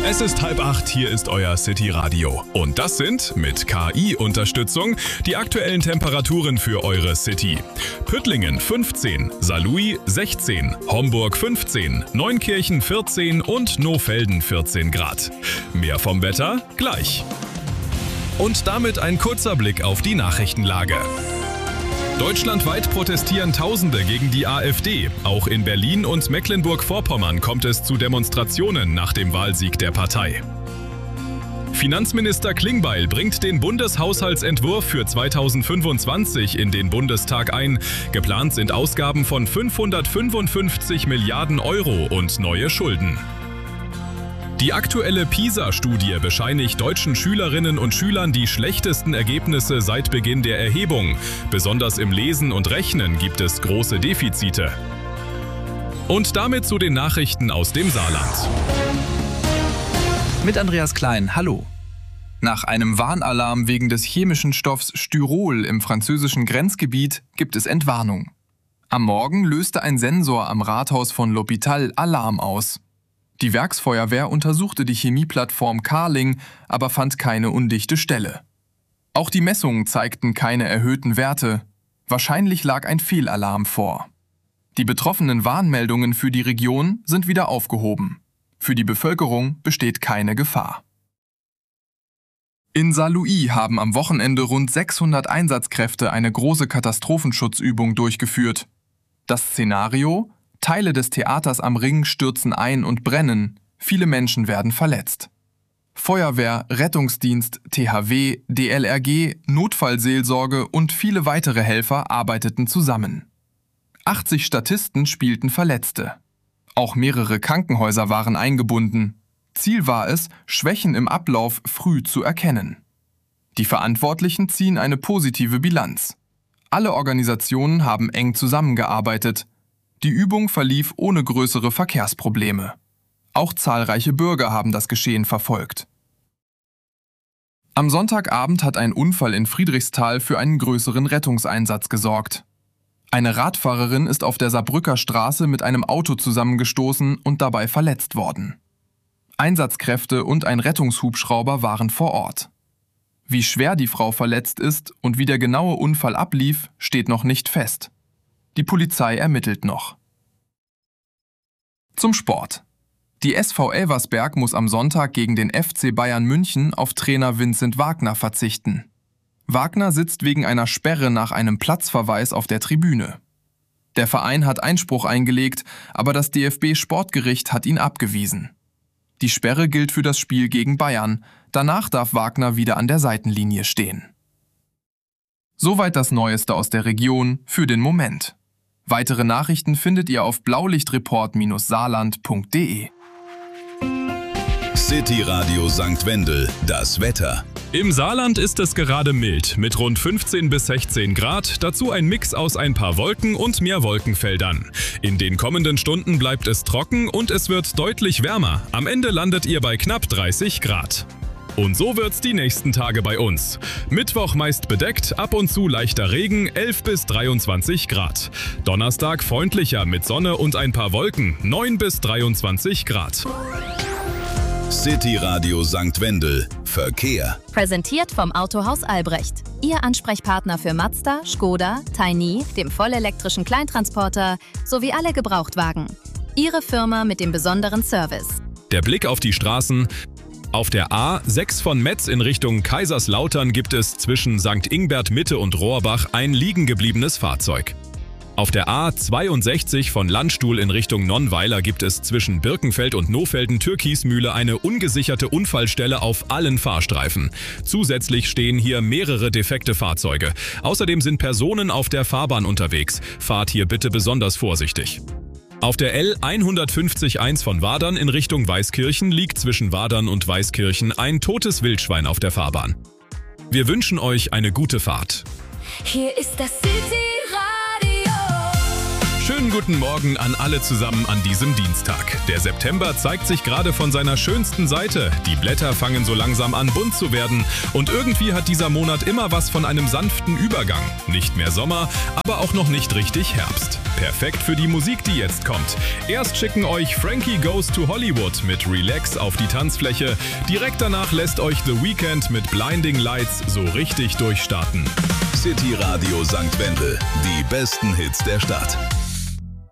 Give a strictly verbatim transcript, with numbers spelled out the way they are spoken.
Es ist halb acht, hier ist euer City Radio. Und das sind, mit K I-Unterstützung, die aktuellen Temperaturen für eure City. Püttlingen fünfzehn, Saarlouis sechzehn, Homburg fünfzehn, Neunkirchen vierzehn und Nohfelden vierzehn Grad. Mehr vom Wetter gleich. Und damit ein kurzer Blick auf die Nachrichtenlage. Deutschlandweit protestieren Tausende gegen die AfD. Auch in Berlin und Mecklenburg-Vorpommern kommt es zu Demonstrationen nach dem Wahlsieg der Partei. Finanzminister Klingbeil bringt den Bundeshaushaltsentwurf für zweitausendfünfundzwanzig in den Bundestag ein. Geplant sind Ausgaben von fünfhundertfünfundfünfzig Milliarden Euro und neue Schulden. Die aktuelle PISA-Studie bescheinigt deutschen Schülerinnen und Schülern die schlechtesten Ergebnisse seit Beginn der Erhebung. Besonders im Lesen und Rechnen gibt es große Defizite. Und damit zu den Nachrichten aus dem Saarland. Mit Andreas Klein, hallo. Nach einem Warnalarm wegen des chemischen Stoffs Styrol im französischen Grenzgebiet gibt es Entwarnung. Am Morgen löste ein Sensor am Rathaus von L'Hôpital Alarm aus. Die Werksfeuerwehr untersuchte die Chemieplattform Carling, aber fand keine undichte Stelle. Auch die Messungen zeigten keine erhöhten Werte. Wahrscheinlich lag ein Fehlalarm vor. Die betroffenen Warnmeldungen für die Region sind wieder aufgehoben. Für die Bevölkerung besteht keine Gefahr. In Saarlouis haben am Wochenende rund sechshundert Einsatzkräfte eine große Katastrophenschutzübung durchgeführt. Das Szenario: Teile des Theaters am Ring stürzen ein und brennen, viele Menschen werden verletzt. Feuerwehr, Rettungsdienst, T H W, D L R G, Notfallseelsorge und viele weitere Helfer arbeiteten zusammen. achtzig Statisten spielten Verletzte. Auch mehrere Krankenhäuser waren eingebunden. Ziel war es, Schwächen im Ablauf früh zu erkennen. Die Verantwortlichen ziehen eine positive Bilanz. Alle Organisationen haben eng zusammengearbeitet. Die Übung verlief ohne größere Verkehrsprobleme. Auch zahlreiche Bürger haben das Geschehen verfolgt. Am Sonntagabend hat ein Unfall in Friedrichsthal für einen größeren Rettungseinsatz gesorgt. Eine Radfahrerin ist auf der Saarbrücker Straße mit einem Auto zusammengestoßen und dabei verletzt worden. Einsatzkräfte und ein Rettungshubschrauber waren vor Ort. Wie schwer die Frau verletzt ist und wie der genaue Unfall ablief, steht noch nicht fest. Die Polizei ermittelt noch. Zum Sport. Die S V Elversberg muss am Sonntag gegen den F C Bayern München auf Trainer Vincent Wagner verzichten. Wagner sitzt wegen einer Sperre nach einem Platzverweis auf der Tribüne. Der Verein hat Einspruch eingelegt, aber das D F B-Sportgericht hat ihn abgewiesen. Die Sperre gilt für das Spiel gegen Bayern. Danach darf Wagner wieder an der Seitenlinie stehen. Soweit das Neueste aus der Region für den Moment. Weitere Nachrichten findet ihr auf blaulichtreport saarland punkt de. City Radio Sankt Wendel, das Wetter. Im Saarland ist es gerade mild, mit rund fünfzehn bis sechzehn Grad, dazu ein Mix aus ein paar Wolken und mehr Wolkenfeldern. In den kommenden Stunden bleibt es trocken und es wird deutlich wärmer. Am Ende landet ihr bei knapp dreißig Grad. Und so wird's die nächsten Tage bei uns. Mittwoch meist bedeckt, ab und zu leichter Regen, elf bis dreiundzwanzig Grad. Donnerstag freundlicher mit Sonne und ein paar Wolken, neun bis dreiundzwanzig Grad. City Radio Sankt Wendel. Verkehr. Präsentiert vom Autohaus Albrecht. Ihr Ansprechpartner für Mazda, Skoda, Tiny, dem vollelektrischen Kleintransporter sowie alle Gebrauchtwagen. Ihre Firma mit dem besonderen Service. Der Blick auf die Straßen. Auf der A sechs von Metz in Richtung Kaiserslautern gibt es zwischen Sankt Ingbert Mitte und Rohrbach ein liegen gebliebenes Fahrzeug. Auf der A zweiundsechzig von Landstuhl in Richtung Nonnweiler gibt es zwischen Birkenfeld und Nohfelden-Türkismühle eine ungesicherte Unfallstelle auf allen Fahrstreifen. Zusätzlich stehen hier mehrere defekte Fahrzeuge. Außerdem sind Personen auf der Fahrbahn unterwegs. Fahrt hier bitte besonders vorsichtig. Auf der L hundertfünfzig eins von Wadern in Richtung Weißkirchen liegt zwischen Wadern und Weißkirchen ein totes Wildschwein auf der Fahrbahn. Wir wünschen euch eine gute Fahrt. Hier ist das City Radio. Schönen guten Morgen an alle zusammen an diesem Dienstag. Der September zeigt sich gerade von seiner schönsten Seite. Die Blätter fangen so langsam an, bunt zu werden. Und irgendwie hat dieser Monat immer was von einem sanften Übergang. Nicht mehr Sommer, aber auch noch nicht richtig Herbst. Perfekt für die Musik, die jetzt kommt. Erst schicken euch Frankie Goes to Hollywood mit Relax auf die Tanzfläche. Direkt danach lässt euch The Weeknd mit Blinding Lights so richtig durchstarten. City Radio Sankt Wendel, die besten Hits der Stadt.